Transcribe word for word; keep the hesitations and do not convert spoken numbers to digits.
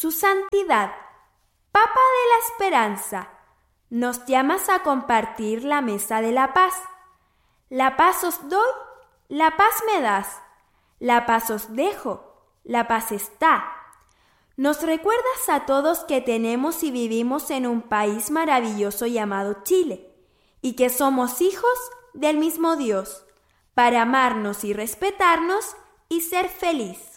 Su Santidad, Papa de la Esperanza, nos llamas a compartir la mesa de la paz. La paz os doy, la paz me das, la paz os dejo, la paz está. Nos recuerdas a todos que tenemos y vivimos en un país maravilloso llamado Chile y que somos hijos del mismo Dios, para amarnos y respetarnos y ser feliz.